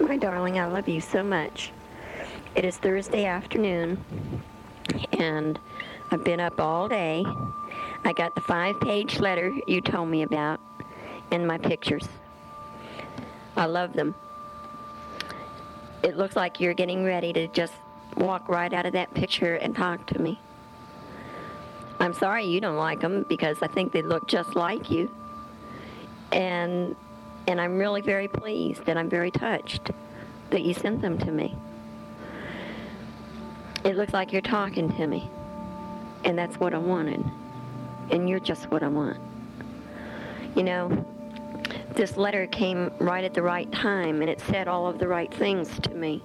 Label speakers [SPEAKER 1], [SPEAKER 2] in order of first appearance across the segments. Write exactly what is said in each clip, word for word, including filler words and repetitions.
[SPEAKER 1] My darling, I love you so much. It is Thursday afternoon, and I've been up all day. I got the five-page letter you told me about and my pictures. I love them. It looks like you're getting ready to just walk right out of that picture and talk to me. I'm sorry you don't like them because I think they look just like you. And and I'm really very pleased and I'm very touched that you sent them to me. It looks like you're talking to me. And that's what I wanted. And you're just what I want. You know, this letter came right at the right time, and it said all of the right things to me.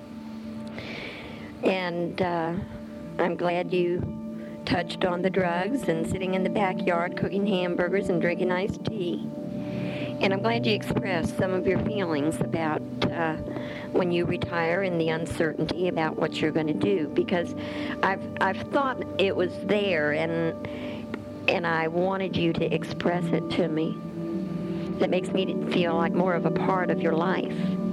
[SPEAKER 1] And uh, I'm glad you touched on the drugs and sitting in the backyard cooking hamburgers and drinking iced tea. And I'm glad you expressed some of your feelings about uh, when you retire and the uncertainty about what you're going to do, because I've I've thought it was there, and and I wanted you to express it to me. That makes me feel like more of a part of your life.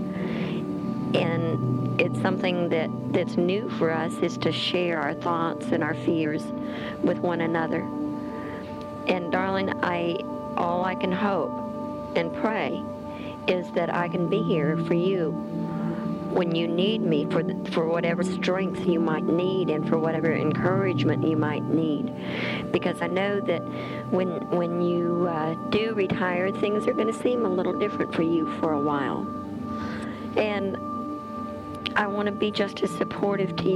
[SPEAKER 1] And it's something that, that's new for us, is to share our thoughts and our fears with one another. And darling, I all I can hope and pray is that I can be here for you when you need me, for the, for whatever strength you might need and for whatever encouragement you might need. Because I know that when when you uh, do retire, things are going to seem a little different for you for a while. And I want to be just as supportive to you